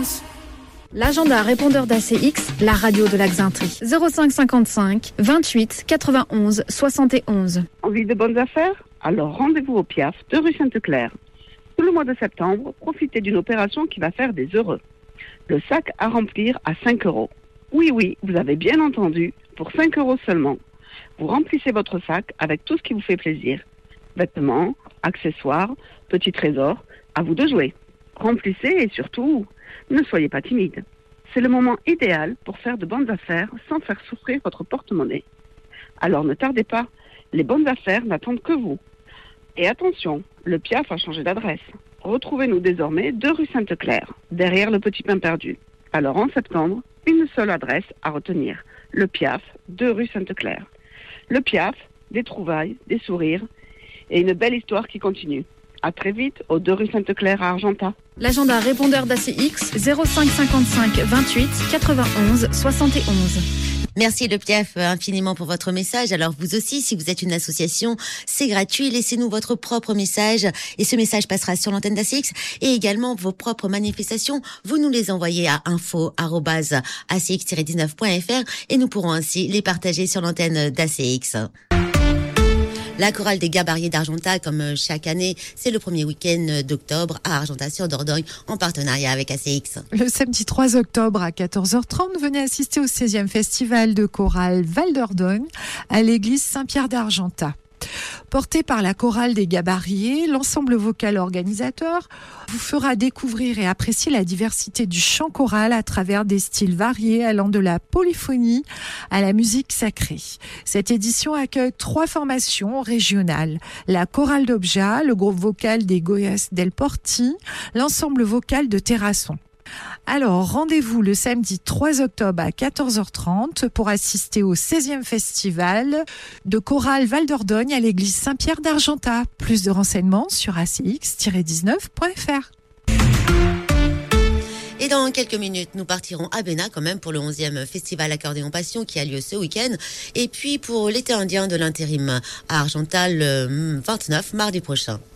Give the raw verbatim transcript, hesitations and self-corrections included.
L'agenda répondeur d'A C X, la radio de la Xaintrie. zéro cinq cinquante-cinq vingt-huit quatre-vingt-onze soixante et onze. Envie de bonnes affaires? Alors rendez-vous au Piaf de rue Sainte-Claire. Tout le mois de septembre, profitez d'une opération qui va faire des heureux. Le sac à remplir à cinq euros. Oui, oui, vous avez bien entendu, pour cinq euros seulement. Vous remplissez votre sac avec tout ce qui vous fait plaisir. Vêtements, accessoires, petits trésors, à vous de jouer. Remplissez et surtout, ne soyez pas timide. C'est le moment idéal pour faire de bonnes affaires sans faire souffrir votre porte-monnaie. Alors ne tardez pas, les bonnes affaires n'attendent que vous. Et attention, le Piaf a changé d'adresse. Retrouvez-nous désormais deux rue Sainte-Claire, derrière le Petit Pain Perdu. Alors en septembre, une seule adresse à retenir, le Piaf, deux rue Sainte-Claire. Le Piaf, des trouvailles, des sourires et une belle histoire qui continue. À très vite, aux deux rue Sainte-Claire à Argentat. L'agenda répondeur d'A C X, zéro cinq cinquante-cinq vingt-huit quatre-vingt-onze soixante et onze. Merci le Piaf infiniment pour votre message. Alors vous aussi, si vous êtes une association, c'est gratuit. Laissez-nous votre propre message et ce message passera sur l'antenne d'A C X. Et également vos propres manifestations, vous nous les envoyez à info arobase a c x tiret dix-neuf point f r et nous pourrons ainsi les partager sur l'antenne d'A C X. La chorale des Gabariers d'Argentat, comme chaque année, c'est le premier week-end d'octobre à Argentat-sur-Dordogne en partenariat avec A C X. Le samedi trois octobre à quatorze heures trente, venez assister au seizième festival de chorale Val d'Ordogne à l'église Saint-Pierre d'Argentat. Porté par la chorale des Gabariers, l'ensemble vocal organisateur vous fera découvrir et apprécier la diversité du chant choral à travers des styles variés allant de la polyphonie à la musique sacrée. Cette édition accueille trois formations régionales. La chorale d'Obja, le groupe vocal des Goyas del Porti, l'ensemble vocal de Terrasson. Alors, rendez-vous le samedi trois octobre à quatorze heures trente pour assister au seizième festival de chorale Val d'Ordogne à l'église Saint-Pierre d'Argentat. Plus de renseignements sur a c x tiret dix-neuf point f r. Et dans quelques minutes, nous partirons à Bénin quand même pour le onzième festival Accordéon Passion qui a lieu ce week-end. Et puis pour l'été indien de l'intérim à Argentat le vingt-neuf mardi prochain.